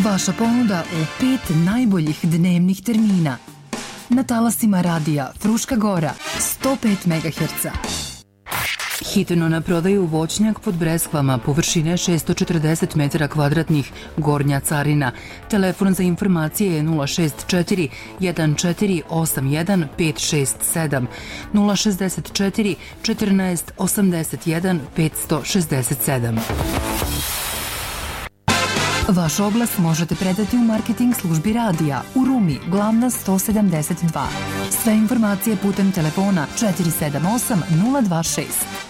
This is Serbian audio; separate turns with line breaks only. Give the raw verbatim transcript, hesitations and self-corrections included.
Vaša ponuda u pet najboljih dnevnih termina. Na talasima radija Fruška Gora, sto pet megaherca. Hitno na prodaju voćnjak pod Breskvama, površine šessto četrdeset metara kvadratnih, Gornja Carina. Telefon za informacije je nula šest četiri jedan četiri osam jedan pet šest sedam, nula šest četiri četrnaest osamdeset jedan petsto šezdeset sedam. Vaš oglas možete predati u marketing službi radija u Rumi, Glavna sto sedamdeset dva. Sve informacije putem telefona četiri sedam osam nula dva šest.